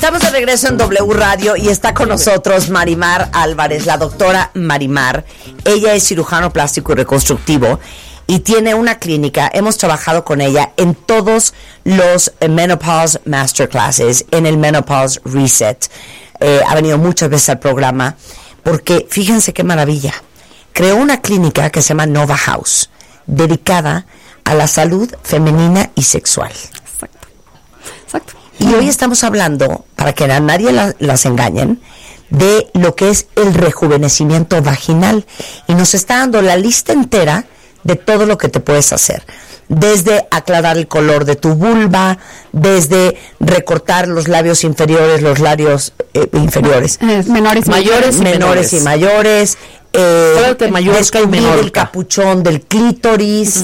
Estamos de regreso en W Radio y está con nosotros Marimar Álvarez, la doctora Marimar. Ella es cirujano plástico y reconstructivo y tiene una clínica. Hemos trabajado con ella en todos los Menopause Masterclasses, en el Menopause Reset. Ha venido muchas veces al programa porque, fíjense qué maravilla, creó una clínica que se llama Nova House, dedicada a la salud femenina y sexual. Exacto. Y hoy estamos hablando, para que a nadie las engañen, de lo que es el rejuvenecimiento vaginal. Y nos está dando la lista entera de todo lo que te puedes hacer. Desde aclarar el color de tu vulva, desde recortar los labios inferiores, los labios inferiores. Menores y mayores. Descubrir el capuchón del clítoris.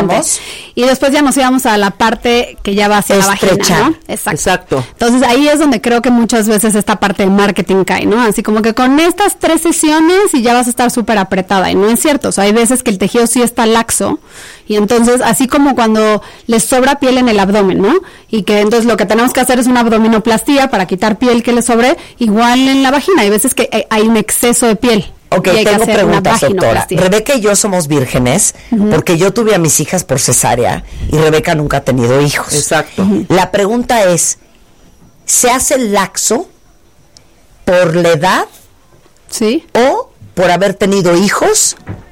Y después ya nos íbamos a la parte que ya va hacia la vagina, ¿no? Exacto. Entonces ahí es donde creo que muchas veces esta parte de marketing cae, ¿no? Así como que con estas 3 sesiones y ya vas a estar súper apretada, y no es cierto. O sea, hay veces que el tejido sí está laxo, y entonces así como cuando les sobra piel en el abdomen, ¿no? Y que entonces lo que tenemos que hacer es una abdominoplastía para quitar piel que les sobre, igual en la vagina. Hay veces que hay un exceso de piel. Ok, tengo preguntas, doctora. Rebeca y yo somos vírgenes, porque yo tuve a mis hijas por cesárea y Rebeca nunca ha tenido hijos. Exacto. La pregunta es, ¿se hace laxo por la edad? Sí. ¿O por haber tenido hijos,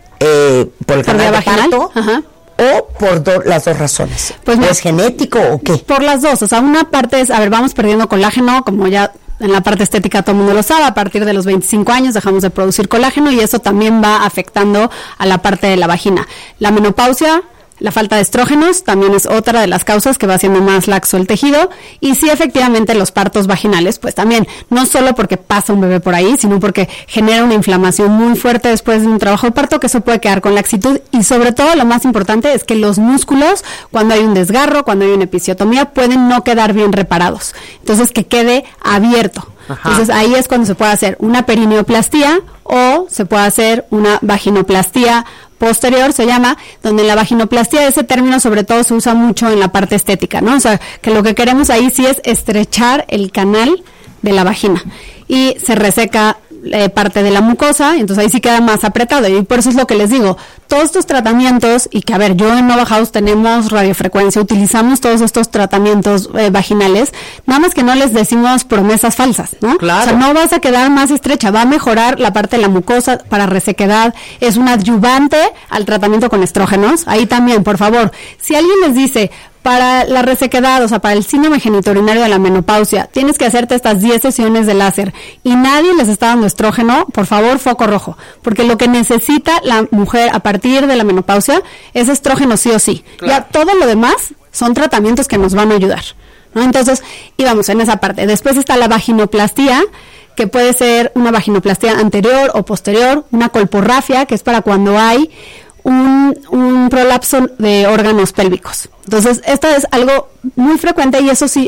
por el canal de parto? ¿O por las dos razones? Pues ¿Es genético o qué? Por las dos. O sea, una parte es, vamos perdiendo colágeno, como ya en la parte estética todo el mundo lo sabe, a partir de los 25 años dejamos de producir colágeno y eso también va afectando a la parte de la vagina. La menopausia, la falta de estrógenos también es otra de las causas que va haciendo más laxo el tejido, y sí, efectivamente, los partos vaginales, pues también, no solo porque pasa un bebé por ahí, sino porque genera una inflamación muy fuerte después de un trabajo de parto, que eso puede quedar con laxitud, y sobre todo lo más importante es que los músculos, cuando hay un desgarro, cuando hay una episiotomía, pueden no quedar bien reparados, entonces que quede abierto. Ajá. Entonces ahí es cuando se puede hacer una perineoplastía o se puede hacer una vaginoplastía posterior, se llama, donde en la vaginoplastía ese término sobre todo se usa mucho en la parte estética, ¿no? O sea, que lo que queremos ahí sí es estrechar el canal de la vagina y se reseca parte de la mucosa, y entonces ahí sí queda más apretado, y por eso es lo que les digo, todos estos tratamientos, y que yo en Nova House tenemos radiofrecuencia, utilizamos todos estos tratamientos vaginales, nada más que no les decimos promesas falsas, ¿no? Claro. O sea, no vas a quedar más estrecha, va a mejorar la parte de la mucosa para resequedad, es un adyuvante al tratamiento con estrógenos. Ahí también, por favor, si alguien les dice, para la resequedad, o sea, para el síndrome genitourinario de la menopausia, tienes que hacerte estas 10 sesiones de láser y nadie les está dando estrógeno, por favor, foco rojo, porque lo que necesita la mujer a partir de la menopausia es estrógeno sí o sí. Claro. Ya todo lo demás son tratamientos que nos van a ayudar, ¿no? Entonces, íbamos en esa parte. Después está la vaginoplastía, que puede ser una vaginoplastía anterior o posterior, una colporrafia, que es para cuando hay un prolapso de órganos pélvicos. Entonces, esto es algo muy frecuente, y eso sí,